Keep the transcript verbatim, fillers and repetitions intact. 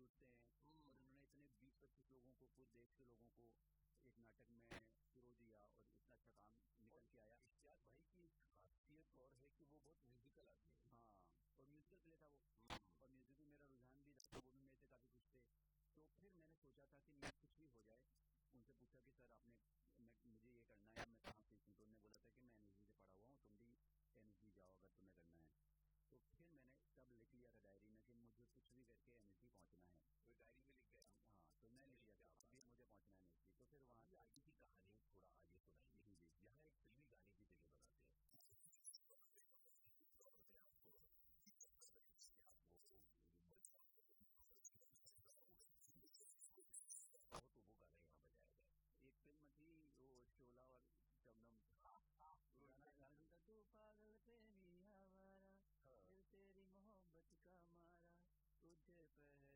जुटते हैं और उन्होंने इतने बीस पच्चीस लोगों को, पूरे देश के लोगों को एक नाटक में पिरो दिया और इतना अच्छा काम निकल के आया। इश्तियाक भाई की खासियत और है कि वो बहुत म्यूजिकल आदमी है। हाँ, और म्यूजिकल प्ले था वो, और म्यूजिक में मेरा रुझान भी था, वो भी मेरे से काफ़ी खुश थे। तो फिर मैंने सोचा था कि मैं कुछ भी हो जाए, उनसे पूछा कि सर आपने मैं मुझे ये करना है, मैं कहाँ से सीखूँ। तो उन्होंने बोला था कि मैं एनएसजी से पढ़ा हुआ हूँ, तुम भी एनएसजी जाओ अगर तुम्हें करना है। तो फिर मैंने तब लिख लिया था डायरी में कि मुझे कुछ भी करके एनएसजी पहुँचना है। वो डायरी में लिख गया। हाँ, तो मैं लिख लिया था अभी मुझे पहुँचना है एनएसजी। तो फिर वहाँ आगे की कहानी थोड़ा आगे सुनाइए। जी जी यहाँ एक फिल्मी गाने की जगह बनाते हैं। तो वो गाना यहाँ बजाया गया। एक फिल्म थी वो शोला और शबनम, गाना तू पागल प्रेमी हमारा, दिल तेरी मोहब्बत का मारा, तुझे पहले